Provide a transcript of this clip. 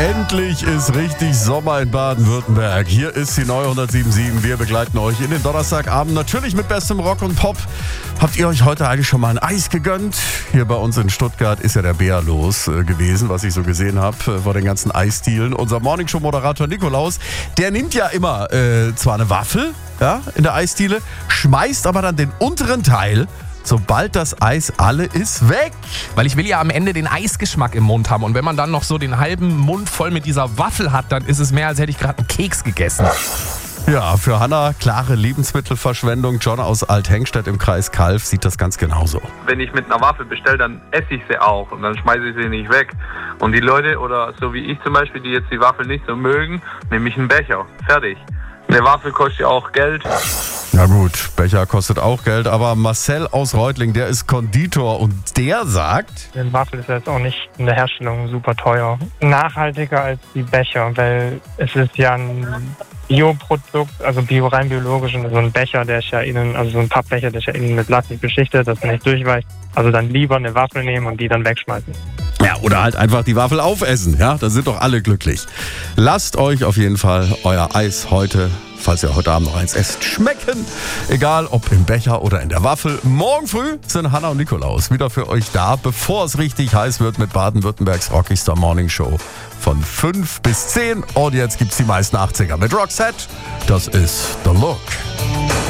Endlich ist richtig Sommer in Baden-Württemberg. Hier ist die neue 107.7. Wir begleiten euch in den Donnerstagabend. Natürlich mit bestem Rock und Pop. Habt ihr euch heute eigentlich schon mal ein Eis gegönnt? Hier bei uns in Stuttgart ist ja der Bär los gewesen, was ich so gesehen habe vor den ganzen Eisdielen. Unser Morningshow-Moderator Nikolaus, der nimmt ja immer zwar eine Waffel in der Eisdiele, schmeißt aber dann den unteren Teil, sobald das Eis alle ist, weg. Weil ich will ja am Ende den Eisgeschmack im Mund haben. Und wenn man dann noch so den halben Mund voll mit dieser Waffel hat, dann ist es mehr, als hätte ich gerade einen Keks gegessen. Ja, für Hanna klare Lebensmittelverschwendung. John aus Althengstedt im Kreis Calw sieht das ganz genauso. Wenn ich mit einer Waffel bestelle, dann esse ich sie auch und dann schmeiße ich sie nicht weg. Und die Leute, oder so wie ich zum Beispiel, die jetzt die Waffel nicht so mögen, nehme ich einen Becher. Fertig. Eine Waffel kostet ja auch Geld. Na gut, Becher kostet auch Geld, aber Marcel aus Reutling, der ist Konditor und der sagt... Eine Waffel ist jetzt auch nicht in der Herstellung super teuer. Nachhaltiger als die Becher, weil es ist ja ein Bioprodukt, also rein biologisch, und so ein Becher, der ist ja innen, also so ein Pappbecher, der ist ja innen mit Plastik beschichtet, dass er nicht durchweicht. Also dann lieber eine Waffel nehmen und die dann wegschmeißen. Ja, oder halt einfach die Waffel aufessen, ja, da sind doch alle glücklich. Lasst euch auf jeden Fall euer Eis heute, falls ihr heute Abend noch eins esst, schmecken. Egal, ob im Becher oder in der Waffel. Morgen früh sind Hanna und Nikolaus wieder für euch da, bevor es richtig heiß wird mit Baden-Württembergs Rockystar Morning Show von 5 bis 10. Und jetzt gibt's die meisten 80er mit Roxette. Das ist The Look.